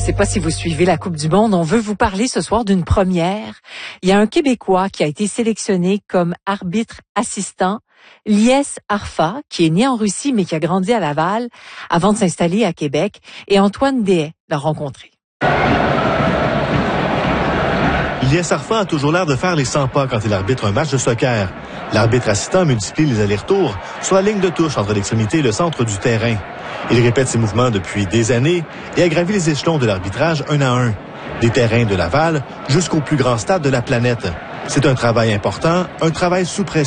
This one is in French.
sais pas si vous suivez la Coupe du Monde. On veut vous parler ce soir d'une première. Il y a un Québécois qui a été sélectionné comme arbitre assistant, Lies Arfa, qui est né en Russie mais qui a grandi à Laval avant de s'installer à Québec. Et Antoine Dehaye l'a rencontré. Lies Arfa a toujours l'air de faire les 100 pas quand il arbitre un match de soccer. L'arbitre assistant multiplie les allers-retours sur la ligne de touche entre l'extrémité et le centre du terrain. Il répète ses mouvements depuis des années et a gravi les échelons de l'arbitrage un à un, des terrains de Laval jusqu'au plus grand stade de la planète. C'est un travail important, un travail sous pression.